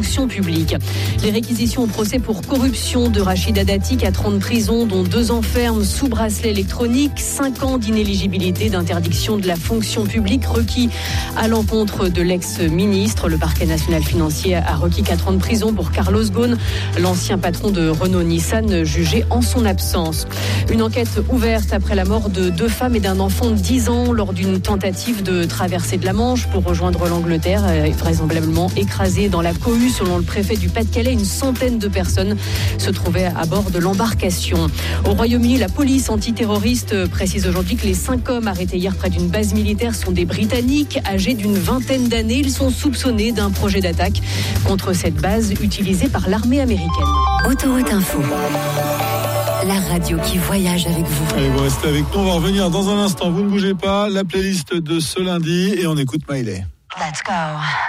fonction publique. Les réquisitions au procès pour corruption de Rachida Dati, 4 ans de prison, dont 2 ans ferme sous bracelet électronique, 5 ans d'inéligibilité, d'interdiction de la fonction publique requis à l'encontre de l'ex-ministre. Le parquet national financier a requis 4 ans de prison pour Carlos Ghosn, l'ancien patron de Renault-Nissan, jugé en son absence. Une enquête ouverte après la mort de 2 femmes et d'un enfant de 10 ans lors d'une tentative de traversée de la Manche pour rejoindre l'Angleterre, vraisemblablement écrasée dans la cohue. Selon le préfet du Pas-de-Calais, une centaine de personnes se trouvaient à bord de l'embarcation. Au Royaume-Uni, la police antiterroriste précise aujourd'hui que les 5 hommes arrêtés hier près d'une base militaire sont des Britanniques âgés d'une vingtaine d'années. Ils sont soupçonnés d'un projet d'attaque contre cette base utilisée par l'armée américaine. Autoroute Info, la radio qui voyage avec vous. Allez, vous restez avec nous, on va revenir dans un instant. Vous ne bougez pas, la playlist de ce lundi et on écoute Miley. Let's go.